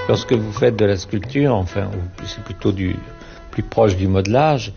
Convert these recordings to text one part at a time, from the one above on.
Lorsque vous faites de la sculpture, enfin, c'est plutôt plus proche du modelage,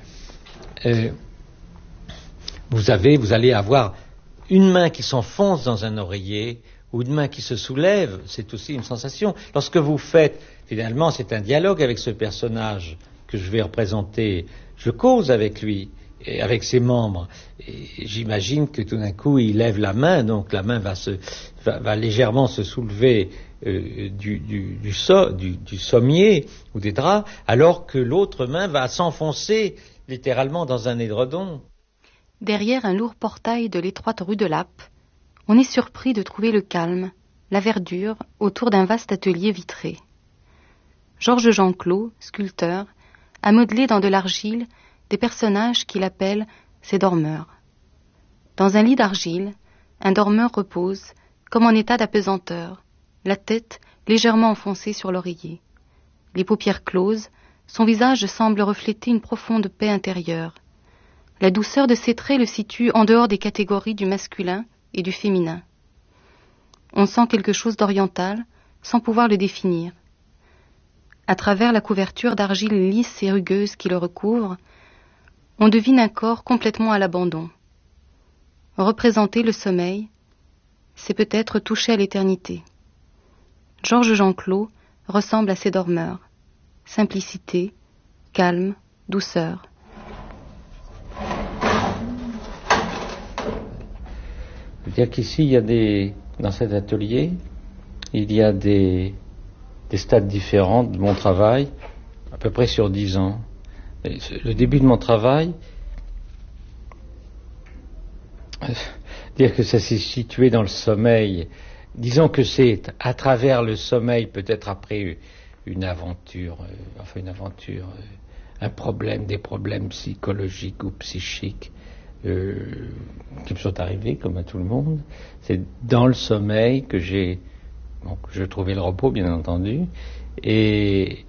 vous allez avoir une main qui s'enfonce dans un oreiller ou une main qui se soulève, c'est aussi une sensation. Lorsque vous faites, finalement, c'est un dialogue avec ce personnage que je vais représenter. Je cause avec lui et avec ses membres. Et j'imagine que tout d'un coup, il lève la main, donc la main va légèrement se soulever du sommier ou des draps, alors que l'autre main va s'enfoncer littéralement dans un édredon. Derrière un lourd portail de l'étroite rue de Lappe, on est surpris de trouver le calme, la verdure autour d'un vaste atelier vitré. Georges Jeanclos, sculpteur, a modelé dans de l'argile des personnages qu'il appelle ses dormeurs. Dans un lit d'argile, un dormeur repose, comme en état d'apesanteur, la tête légèrement enfoncée sur l'oreiller. Les paupières closes, son visage semble refléter une profonde paix intérieure. La douceur de ses traits le situe en dehors des catégories du masculin et du féminin. On sent quelque chose d'oriental, sans pouvoir le définir. À travers la couverture d'argile lisse et rugueuse qui le recouvre, on devine un corps complètement à l'abandon. Représenter le sommeil, c'est peut-être toucher à l'éternité. Georges Jeanclos ressemble à ces dormeurs. Simplicité, calme, douceur. Je veux dire qu'ici, dans cet atelier, il y a des stades différents de mon travail, à peu près sur 10 ans. Et le début de mon travail, dire que ça s'est situé dans le sommeil, disons que c'est à travers le sommeil, peut-être après une aventure, un problème, des problèmes psychologiques ou psychiques, qui me sont arrivés comme à tout le monde. C'est dans le sommeil que je trouvais le repos, bien entendu, et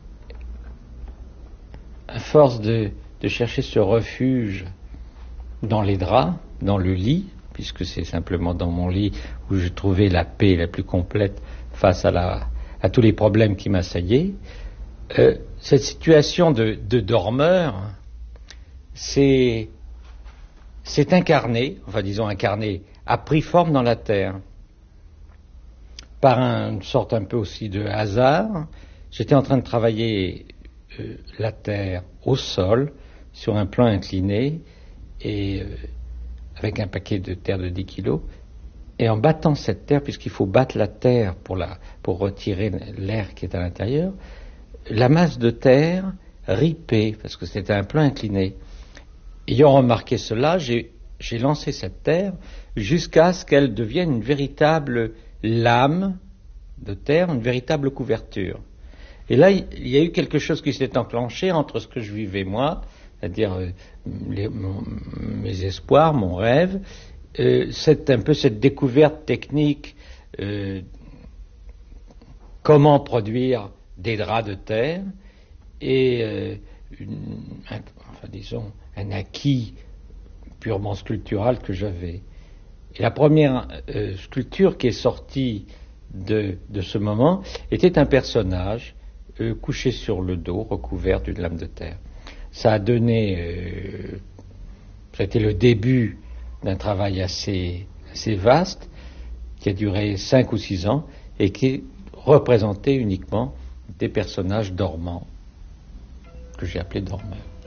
à force de chercher ce refuge dans les draps, dans le lit, puisque c'est simplement dans mon lit où je trouvais la paix la plus complète face à tous les problèmes qui m'assaillaient, cette situation de dormeur, c'est incarné, a pris forme dans la terre. Par une sorte un peu aussi de hasard, j'étais en train de travailler la terre au sol, sur un plan incliné, et avec un paquet de terre de 10 kilos, et en battant cette terre, puisqu'il faut battre la terre pour retirer l'air qui est à l'intérieur, la masse de terre ripait, parce que c'était un plan incliné. Ayant remarqué cela, j'ai lancé cette terre jusqu'à ce qu'elle devienne une véritable lame de terre, une véritable couverture. Et là, il y a eu quelque chose qui s'est enclenché entre ce que je vivais moi, c'est-à-dire mes espoirs, mon rêve, cette découverte technique, comment produire des draps de terre, et un acquis purement sculptural que j'avais. Et la première sculpture qui est sortie de ce moment était un personnage couché sur le dos, recouvert d'une lame de terre. Ça a donné, ça a été le début d'un travail assez vaste, qui a duré 5 ou 6 ans, et qui représentait uniquement des personnages dormants, que j'ai appelés dormeurs.